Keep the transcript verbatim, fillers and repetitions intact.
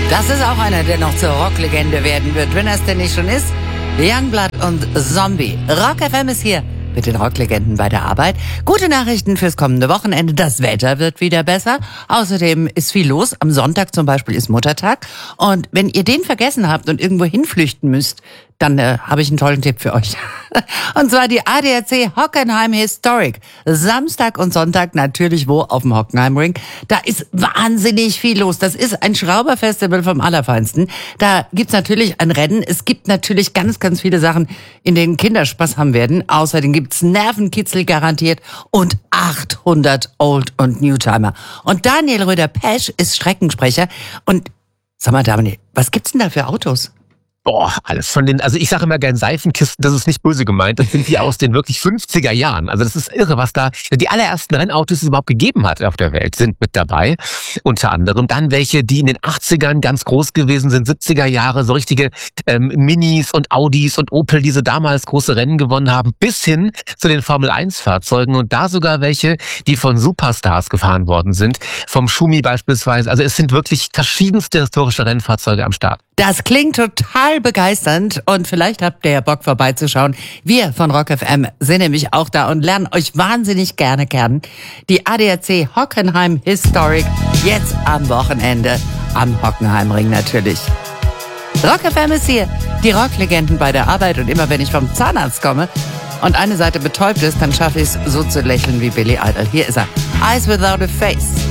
Das ist auch einer, der noch zur Rocklegende werden wird, wenn er es denn nicht schon ist. Youngblood und Zombie. Rock F M ist hier mit den Rocklegenden bei der Arbeit. Gute Nachrichten fürs kommende Wochenende. Das Wetter wird wieder besser. Außerdem ist viel los. Am Sonntag zum Beispiel ist Muttertag. Und wenn ihr den vergessen habt und irgendwo hinflüchten müsst, dann äh, habe ich einen tollen Tipp für euch. Und zwar die A D A C Hockenheim Historic. Samstag und Sonntag natürlich wo? Auf dem Hockenheimring. Da ist wahnsinnig viel los. Das ist ein Schrauberfestival vom Allerfeinsten. Da gibt's natürlich ein Rennen. Es gibt natürlich ganz, ganz viele Sachen, in denen Kinder Spaß haben werden. Außerdem gibt's Nervenkitzel garantiert und achthundert Old- und Newtimer. Und Daniel Röder-Pesch ist Streckensprecher. Und sag mal, Daniel, was gibt's denn da für Autos? Boah, alles von den, also ich sage immer gern Seifenkisten, das ist nicht böse gemeint, das sind die aus den wirklich fünfziger Jahren. Also das ist irre, was da, die allerersten Rennautos, die es überhaupt gegeben hat auf der Welt, sind mit dabei. Unter anderem dann welche, die in den achtzigern ganz groß gewesen sind, siebziger Jahre, so richtige ähm, Minis und Audis und Opel, die so damals große Rennen gewonnen haben, bis hin zu den Formel eins Fahrzeugen und da sogar welche, die von Superstars gefahren worden sind, vom Schumi beispielsweise. Also es sind wirklich verschiedenste historische Rennfahrzeuge am Start. Das klingt total begeisternd und vielleicht habt ihr ja Bock vorbeizuschauen. Wir von Rock F M sind nämlich auch da und lernen euch wahnsinnig gerne kennen. Die A D A C Hockenheim Historic jetzt am Wochenende am Hockenheimring natürlich. Rock F M ist hier, die Rocklegenden bei der Arbeit und immer wenn ich vom Zahnarzt komme und eine Seite betäubt ist, dann schaffe ich es so zu lächeln wie Billy Idol. Hier ist er, Eyes Without a Face.